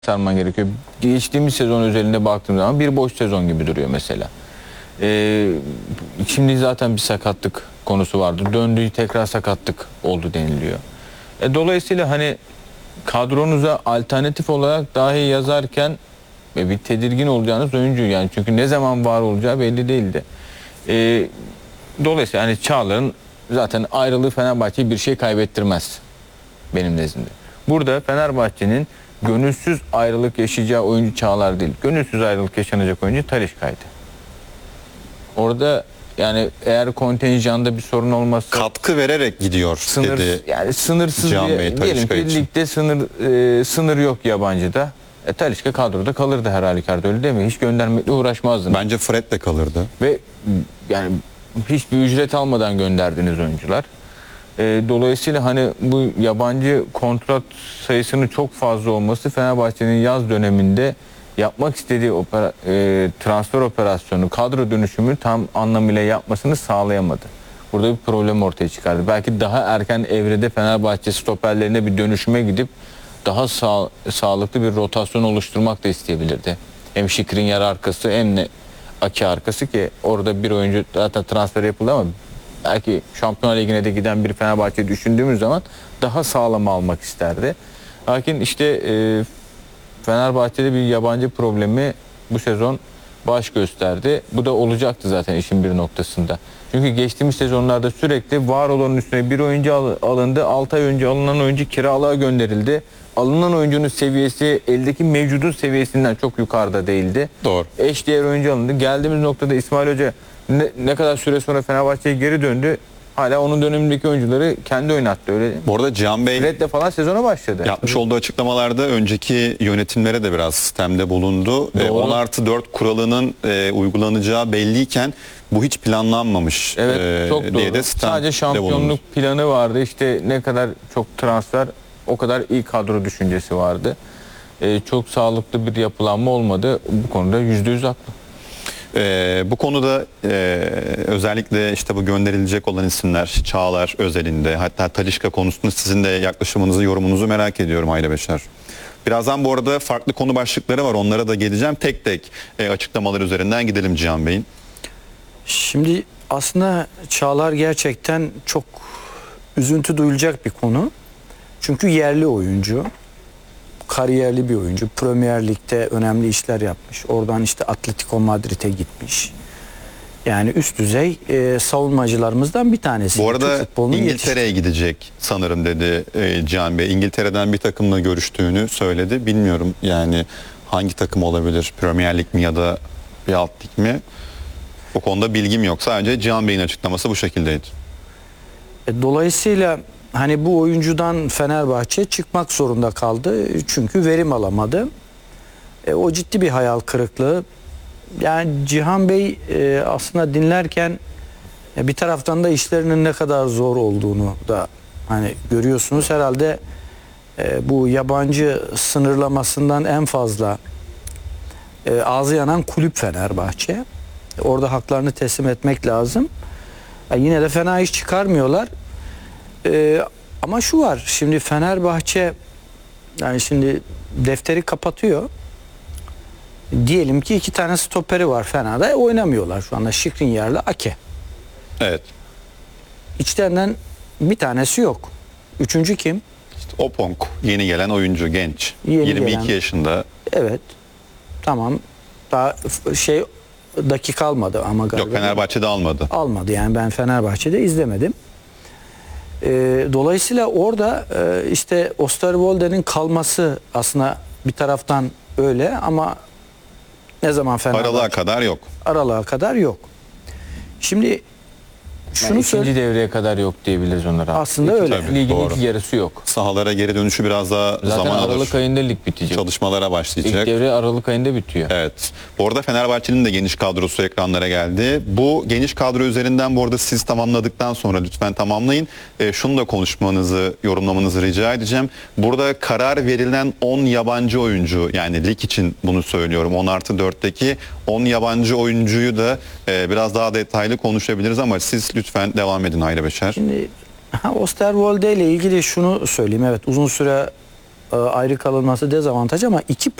sarman gerekiyor. Geçtiğimiz sezon özelinde baktığım zaman bir boş sezon gibi duruyor mesela. Şimdi zaten bir sakatlık konusu vardı. Döndüğü tekrar sakatlık oldu deniliyor. Dolayısıyla hani kadronuza alternatif olarak dahi yazarken bir tedirgin olacağınız oyuncu yani. Çünkü ne zaman var olacağı belli değildi. Dolayısıyla hani Çağlar'ın zaten ayrılığı Fenerbahçe'ye bir şey kaybettirmez benim nezdimde. Burada Fenerbahçe'nin gönülsüz ayrılık yaşayacağı oyuncu Çağlar değil. Gönülsüz ayrılık yaşanacak oyuncu Talisca'ydı. Yani eğer kontenjanda bir sorun olmazsa katkı vererek gidiyor dedi. Yani sınırsız diyelim ki ligde sınır yok yabancıda. Talisca kadroda kalırdı her halükarda, öyle değil mi? Hiç göndermekle uğraşmazdı. Bence Fred de kalırdı. Ve yani hiçbir ücret almadan gönderdiniz oyuncular. Dolayısıyla hani bu yabancı kontrat sayısının çok fazla olması Fenerbahçe'nin yaz döneminde yapmak istediği transfer operasyonu, kadro dönüşümü tam anlamıyla yapmasını sağlayamadı. Burada bir problem ortaya çıkardı. Belki daha erken evrede Fenerbahçe stoperlerine bir dönüşüme gidip daha sağlıklı bir rotasyon oluşturmak da isteyebilirdi. Hem Skriniar arkası hem de Ake arkası, ki orada bir oyuncu zaten transfer yapıldı ama belki Şampiyonlar Ligi'ne de giden bir Fenerbahçe düşündüğümüz zaman daha sağlam almak isterdi. Lakin işte Fenerbahçe'de bir yabancı problemi bu sezon baş gösterdi. Bu da olacaktı zaten işin bir noktasında. Çünkü geçtiğimiz sezonlarda sürekli var olanın üstüne bir oyuncu alındı. 6 ay önce alınan oyuncu kiralığa gönderildi. Alınan oyuncunun seviyesi eldeki mevcudun seviyesinden çok yukarıda değildi. Doğru. Eşdeğer oyuncu alındı. Geldiğimiz noktada İsmail Hoca ne kadar süre sonra Fenerbahçe'ye geri döndü. Hala onun dönemindeki oyuncuları kendi oynattı, öyle değil mi? Bu arada Cihan Bey Fred'le falan sezona başladı. yapmış olduğu açıklamalarda önceki yönetimlere de biraz sistemde bulundu. 10+4 kuralının uygulanacağı belliyken bu hiç planlanmamış. Evet, çok doğru. Diye de sadece şampiyonluk planı vardı. İşte ne kadar çok transfer, o kadar iyi kadro düşüncesi vardı. Çok sağlıklı bir yapılanma olmadı. Bu konuda %100 haklı. Bu konuda özellikle işte bu gönderilecek olan isimler Çağlar özelinde, hatta Talisca konusunda sizin de yaklaşımınızı, yorumunuzu merak ediyorum Ayla Beşer. Birazdan bu arada farklı konu başlıkları var, onlara da geleceğim. Tek tek açıklamalar üzerinden gidelim Cihan Bey'in. Şimdi aslında Çağlar gerçekten çok üzüntü duyulacak bir konu. Çünkü yerli oyuncu. Kariyerli bir oyuncu. Premier Lig'de önemli işler yapmış. Oradan işte Atletico Madrid'e gitmiş. Yani üst düzey savunmacılarımızdan bir tanesi. Bu arada İngiltere'ye gidecek sanırım dedi Cihan Bey. İngiltere'den bir takımla görüştüğünü söyledi. Bilmiyorum yani hangi takım olabilir? Premier Lig mi ya da bir alt lig mi? O konuda bilgim yok. Sadece Cihan Bey'in açıklaması bu şekildeydi. Dolayısıyla hani bu oyuncudan Fenerbahçe çıkmak zorunda kaldı. Çünkü verim alamadı. O ciddi bir hayal kırıklığı. Yani Cihan Bey aslında dinlerken bir taraftan da işlerinin ne kadar zor olduğunu da hani görüyorsunuz. Herhalde bu yabancı sınırlamasından en fazla ağzı yanan kulüp Fenerbahçe. Orada haklarını teslim etmek lazım. Yine de fena iş çıkarmıyorlar. Ama şu var, şimdi Fenerbahçe yani şimdi defteri kapatıyor. Diyelim ki 2 tane stoperi var Fener'de, oynamıyorlar şu anda, Skriniar'la Ake. Evet. İçlerinden bir tanesi yok. Üçüncü kim? İşte Opong, yeni gelen oyuncu, genç. Yeni 22 gelen. yaşında. Evet. Tamam. Daha dakika almadı ama galiba. Yok, Fenerbahçe'de almadı. Almadı yani, ben Fenerbahçe'de izlemedim. Dolayısıyla orada işte Osterwolde'nin kalması aslında bir taraftan öyle ama ne zaman Fenerbahçe? Aralığa kadar yok. Şimdi şunu ikinci devreye kadar yok diyebiliriz onlara. Aslında öyle. Ligin ilk yarısı yok. Sahalara geri dönüşü biraz daha Zaten zaman alır. Aralık ayında lig bitecek. Çalışmalara başlayacak. İlk devre Aralık ayında bitiyor. Evet. Bu arada Fenerbahçe'nin de geniş kadrosu ekranlara geldi. Bu geniş kadro üzerinden bu arada siz tamamladıktan sonra lütfen tamamlayın. Şunu da konuşmanızı, yorumlamanızı rica edeceğim. Burada karar verilen 10 yabancı oyuncu, yani lig için bunu söylüyorum, 10+4'teki 10 yabancı oyuncuyu da biraz daha detaylı konuşabiliriz ama siz lütfen devam edin Ayla Beşer. Şimdi Osterwolde ile ilgili şunu söyleyeyim. Evet, uzun süre ayrı kalınması dezavantaj ama iki